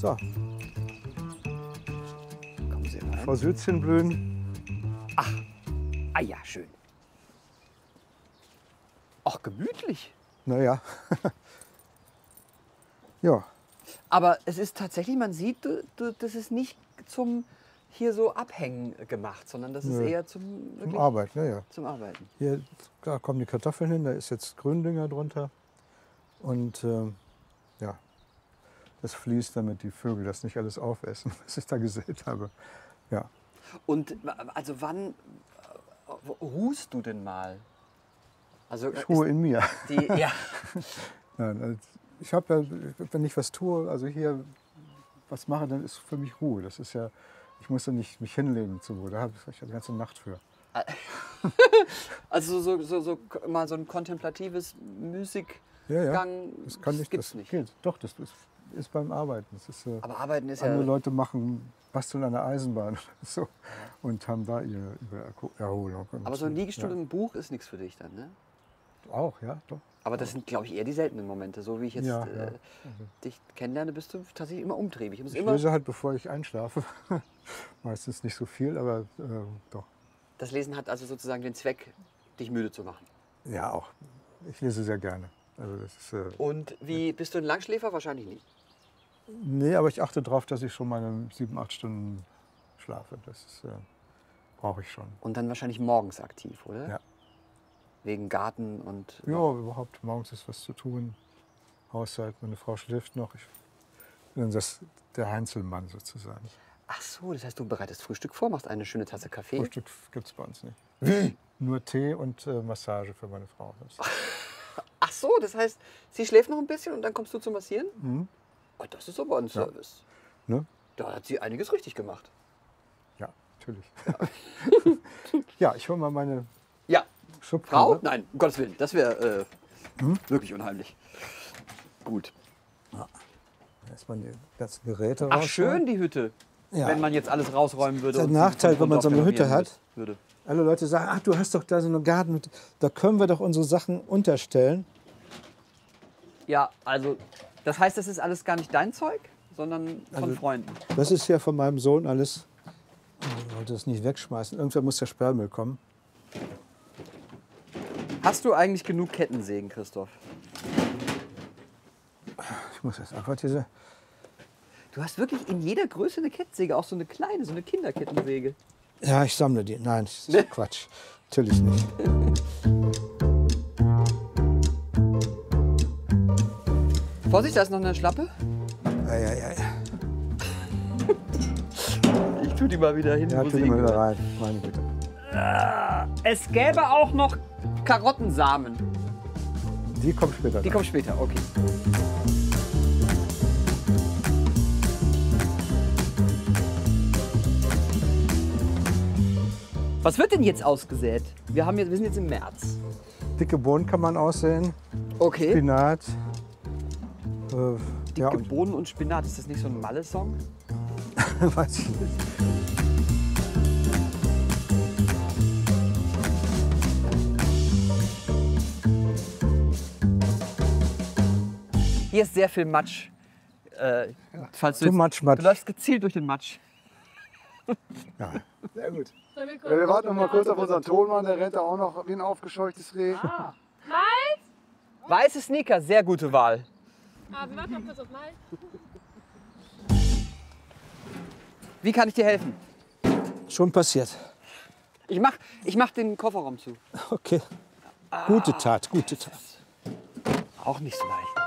So, Kommen Sie rein. Frau Sützchenblühen. Ah ja, schön. Ach, gemütlich. Naja. Ja, Aber es ist tatsächlich, man sieht, das ist nicht zum hier so abhängen gemacht, sondern das ist Nö. eher zum, zum wirklich Arbeiten. Ja. zum Arbeiten. Hier, da kommen die Kartoffeln hin, da ist jetzt Gründünger drunter. Und ja, das fließt, damit die Vögel das nicht alles aufessen, was ich da gesät habe. Ja. Und also wann ruhst du denn mal? Also Ich ruhe in mir. ja. Nein, also ich habe ja, wenn ich was tue, also hier was mache, dann ist für mich Ruhe. Das ist ja, ich muss ja nicht mich hinlegen zu Ruhe. Da habe ich die ganze Nacht für. Also so mal so ein kontemplatives Musikgang, Ja, das kann ich, gibt's das nicht. geht. Doch, das ist beim Arbeiten. Das ist, Aber Arbeiten ist andere ja... Leute basteln an der Eisenbahn oder so und haben da ihre Erholung. Und Aber so eine Liegestühle und ein Buch ist nichts für dich dann, ne? auch, ja, doch. Aber das sind, glaube ich, eher die seltenen Momente. So wie ich jetzt Ja. dich kennenlerne, bist du tatsächlich immer umtriebig. Du musst Ich immer lese halt, bevor ich einschlafe. Meistens nicht so viel, aber doch. Das Lesen hat also sozusagen den Zweck, dich müde zu machen. Ja, auch. Ich lese sehr gerne. Also das ist, Und wie bist du ein Langschläfer? Wahrscheinlich nicht. nee, aber ich achte darauf, dass ich schon meine 7, 8 Stunden schlafe. Das brauche ich schon. Und dann wahrscheinlich morgens aktiv, oder? Ja. Wegen Garten und... Ja, überhaupt. Morgens ist was zu tun. Haushalt, meine Frau schläft noch. Ich bin der Heinzelmann sozusagen. Ach so, das heißt, du bereitest Frühstück vor, machst eine schöne Tasse Kaffee. Frühstück gibt es bei uns nicht. Wie? Nur Tee und Massage für meine Frau. Ach so, das heißt, sie schläft noch ein bisschen und dann kommst du zum Massieren? Mhm. Oh, das ist aber ein Service. Ne? Da hat sie einiges richtig gemacht. Ja, natürlich. Ja, ich hole mal meine Ja. Schubkarre. Frau? Nein, um Gottes Willen, das wäre wirklich unheimlich. Gut. Erstmal die ganzen Geräte Ach, rausholen. schön die Hütte. Ja. Wenn man jetzt alles rausräumen würde. Das ist und ein Nachteil, von wenn man Grund so eine auf Hütte renovieren hat. würde. Alle Leute sagen, ach, du hast doch da so eine Gartenhütte. Da können wir doch unsere Sachen unterstellen. Ja, also, das heißt, das ist alles gar nicht dein Zeug, sondern von Also- Freunden. Das ist ja von meinem Sohn alles. Ich wollte das nicht wegschmeißen. Irgendwann muss der Sperrmüll kommen. Hast du eigentlich genug Kettensägen, Christoph? Ich muss jetzt einfach diese... Du hast wirklich in jeder Größe eine Kettensäge, auch so eine kleine, so eine Kinderkettensäge. Ja, ich sammle die. Nein, das ist Quatsch. Natürlich nicht. Vorsicht, da ist noch eine Schlappe. Ja. Ich tue die mal wieder hin, Ja, wo tu sie die mal wieder hingehört. rein. Meine Güte. Es gäbe auch noch Karottensamen. Die kommt später. Die kommen später, okay. Was wird denn jetzt ausgesät? Wir sind jetzt im März. Dicke Bohnen kann man aussehen. Okay. Spinat. Dicke und Bohnen und Spinat, ist das nicht so ein Malle-Song? weiß ich nicht. Hier ist sehr viel Matsch. Falls du, Too much Matsch. du läufst gezielt durch den Matsch. Ja. Sehr gut. Sollen wir Ja, kurz? wir warten noch mal kurz auf unseren Tonmann. Der rennt da auch noch wie ein aufgescheuchtes Reh. Weiße Sneaker, sehr gute Wahl. Ah, wir warten noch kurz auf Mike. Wie kann ich dir helfen? Schon passiert. Ich mach den Kofferraum zu. Okay. Gute Tat, gute Tat. Auch nicht so leicht.